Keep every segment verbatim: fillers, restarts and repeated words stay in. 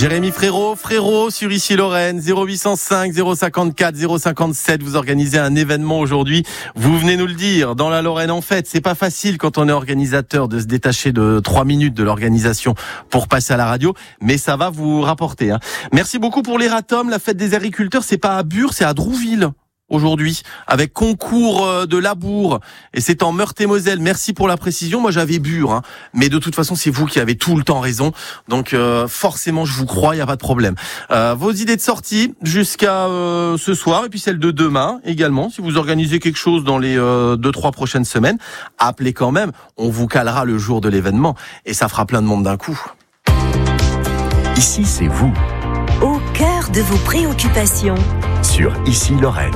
Jérémy Frérot, Frérot sur Ici Lorraine, zéro huit cent cinq, zéro cinquante-quatre, zéro cinquante-sept. Vous organisez un événement aujourd'hui. Vous venez nous le dire. Dans la Lorraine, en fait, c'est pas facile quand on est organisateur de se détacher de trois minutes de l'organisation pour passer à la radio, mais ça va vous rapporter. Hein. Merci beaucoup pour l'Eratom. La fête des agriculteurs, c'est pas à Bure, c'est à Drouville. Aujourd'hui, avec concours de labour, et c'est en Meurthe-et-Moselle. Merci pour la précision. Moi, j'avais Bure, hein. Mais de toute façon, c'est vous qui avez tout le temps raison. Donc, euh, forcément, je vous crois, il y a pas de problème. Euh, vos idées de sortie jusqu'à euh, ce soir, et puis celle de demain également. Si vous organisez quelque chose dans les euh, deux, trois prochaines semaines, appelez quand même. On vous calera le jour de l'événement, et ça fera plein de monde d'un coup. Ici, c'est vous. Au cœur de vos préoccupations. Sur Ici Lorraine.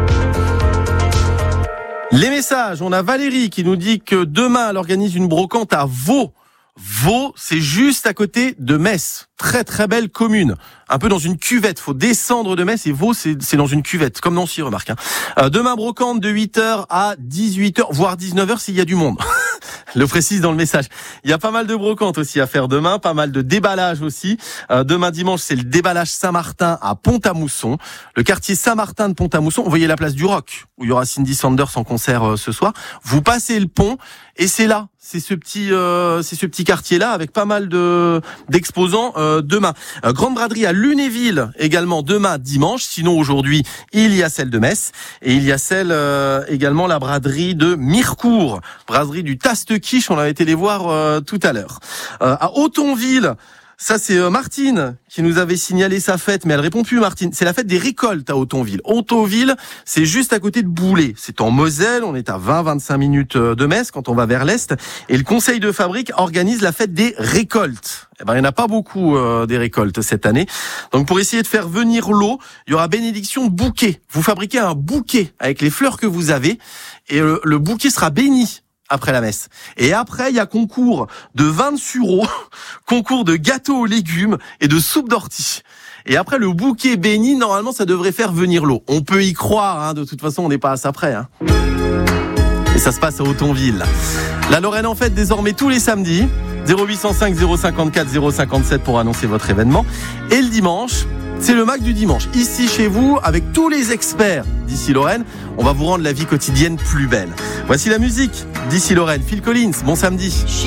Les messages, on a Valérie qui nous dit que demain elle organise une brocante à Vaux. Vaux, c'est juste à côté de Metz. Très très belle commune. Un peu dans une cuvette. Faut descendre de Metz et Vaux, c'est, c'est dans une cuvette. Comme Nancy, remarque. Hein. Euh, demain, brocante de huit heures à dix-huit heures, voire dix-neuf heures s'il y a du monde. Le précise dans le message. Il y a pas mal de brocantes aussi à faire demain, pas mal de déballage aussi. Euh, demain dimanche, c'est le déballage Saint-Martin à Pont-à-Mousson. Le quartier Saint-Martin de Pont-à-Mousson. Vous voyez la place du Rock, où il y aura Cindy Sanders en concert euh, ce soir. Vous passez le pont et c'est là. C'est ce petit, euh, c'est ce petit quartier-là avec pas mal de d'exposants euh, demain. Euh, Grande braderie à Lunéville également demain dimanche. Sinon aujourd'hui il y a celle de Metz et il y a celle euh, également la braderie de Mirecourt, braderie du Taste-Quiche. On a été les voir euh, tout à l'heure. Euh, à Autonville. Ça, c'est euh, Martine qui nous avait signalé sa fête, mais elle répond plus, Martine. C'est la fête des récoltes à Autonville. Autonville, c'est juste à côté de Boulay. C'est en Moselle, on est à vingt à vingt-cinq minutes de Metz quand on va vers l'Est. Et le conseil de fabrique organise la fête des récoltes. Eh ben, il n'y en a pas beaucoup euh, des récoltes cette année. Donc, pour essayer de faire venir l'eau, il y aura bénédiction de bouquet. Vous fabriquez un bouquet avec les fleurs que vous avez et le, le bouquet sera béni après la messe. Et après, il y a concours de vin de sureau, concours de gâteaux aux légumes et de soupe d'ortie. Et après, le bouquet béni, normalement, ça devrait faire venir l'eau. On peut y croire, hein, de toute façon, on n'est pas à ça près. Hein. Et ça se passe à Autonville. La Lorraine en fête désormais tous les samedis. zéro huit cent cinq, zéro cinquante-quatre, zéro cinquante-sept pour annoncer votre événement. Et le dimanche, c'est le Mac du dimanche. Ici, chez vous, avec tous les experts d'Ici Lorraine, on va vous rendre la vie quotidienne plus belle. Voici la musique d'Ici Lorraine. Phil Collins, bon samedi.